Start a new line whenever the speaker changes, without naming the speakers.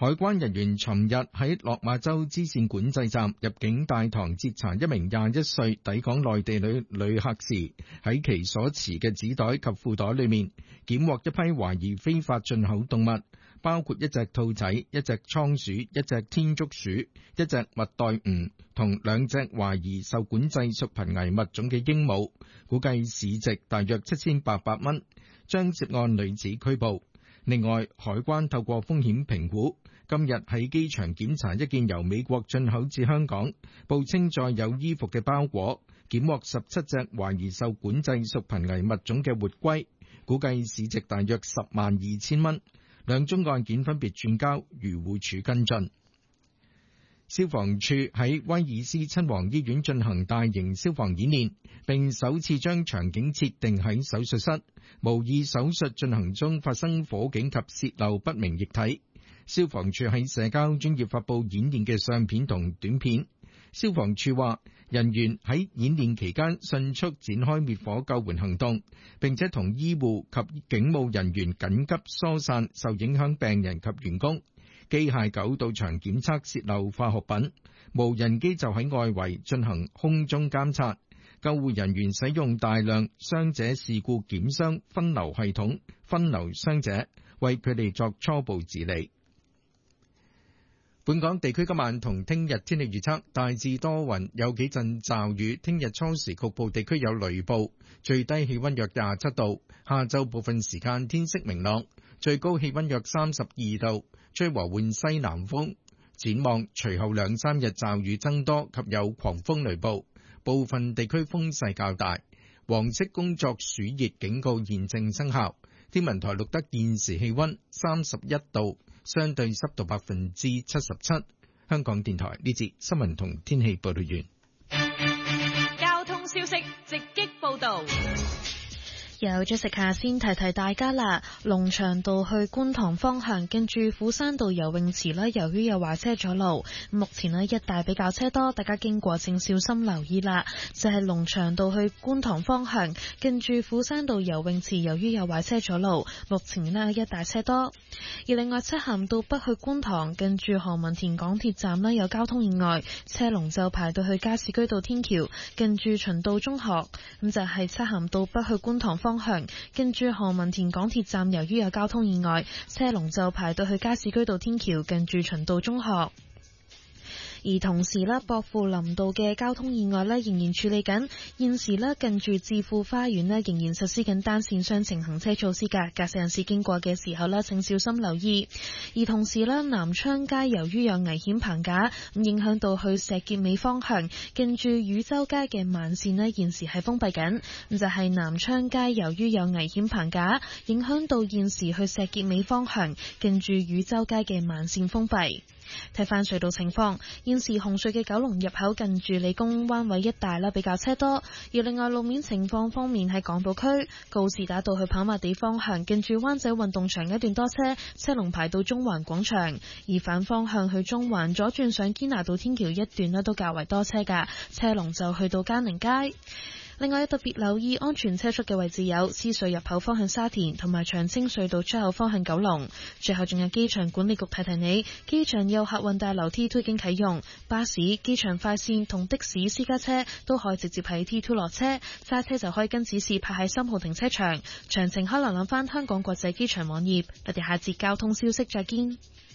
海關人員尋日喺落馬洲支線管制站入境大堂截查一名21歲抵港內地旅客時，喺其所持嘅紙袋及褲袋裏面，檢獲一批懷疑非法進口動物，包括一隻兔仔、一隻倉鼠、一隻天竺鼠、一隻蜜袋鼯同2隻懷疑受管制屬瀕危物種嘅鸚鵡，估計市值大約7800蚊，將涉案女子拘捕。另外，海關透過風險評估，今日喺機場檢查一件由美國進口至香港，報稱載有衣服嘅包裹，檢獲17隻懷疑受管制屬瀕危物種嘅活龜，估計市值大約102000蚊。兩宗案件分別轉交漁護署跟進。消防處喺威爾斯親王醫院進行大型消防演練，並首次將場景設定喺手術室，模擬手術進行中發生火警及洩漏不明液體。消防處喺社交專頁發布演練嘅相片同短片。消防處話，人員喺演練期間迅速展開滅火救援行動，並且同醫護及警務人員緊急疏散受影響病人及員工。機械狗到場檢測洩漏化學品，無人機就喺外圍進行空中監察。救護人員使用大量傷者事故檢傷分流系統分流傷者，為佢哋作初步治理。本港地區今晚同聽日天氣預測，大致多雲，有幾陣驟雨。聽日初時局部地區有雷暴，最低氣溫約27度。下晝部分時間天色明朗，最高氣溫約32度，吹和緩西南風。展望隨後2-3日驟雨增多及有狂風雷暴，部分地區風勢較大。黃色工作暑熱警告現正生效。天文台錄得現時氣溫31度。相對濕度77%。香港電台呢節新聞同天氣報道完。
交通消息直擊報道。
有咗食下先提提大家啦，龍翔道去觀塘方向近住虎山道游泳池呢，由於有壞車阻路，目前呢一帶比較車多，大家經過請小心留意啦。就係龍翔道去觀塘方向近住虎山道游泳池，由於有壞車阻路，目前呢一帶車多。而另外漆咸道北去觀塘近住何文田港鐵站呢，有交通意外，車龍就排到去加士居道天橋近住循道中學。咁就係漆咸道北去觀塘方向跟住何文田港鐵站，由於有交通意外，車龍就排到去加士居道天橋近住循道中學。而同時呢，薄扶林道嘅交通意外呢仍然處理緊，現時呢近住置富花園呢仍然實施緊單線雙程行車措施㗎，駕駛人士經過嘅時候呢請小心留意。而同時呢，南昌街由於有危險棚架，咁影響到去石硤尾方向近住汝州街嘅慢線呢現時係封閉緊。咁就係南昌街由於有危險棚架，影響到現時去石硤尾方向近住汝州街嘅慢線封閉。睇翻隧道情況，現時紅隧嘅九龍入口近住理工灣位一帶啦，比較車多。而另外路面情況方面，喺港島區告士打道去跑馬地方向近住灣仔運動場一段多車，車龍排到中環廣場；而反方向去中環左轉上堅拿道天橋一段咧都較為多車㗎，車龍就去到嘉寧街。另外特別留意安全車速嘅位置有獅隧入口方向沙田同埋長青隧道出口方向九龍。最後仲有機場管理局提提你，機場有客運大樓 T2 已經啟用，巴士、機場快線同的士、私家車都可以直接喺 T2 落車，揸車就可以跟指示泊喺3號停車場。詳情可瀏覽翻香港國際機場網頁。我哋下節交通消息再見。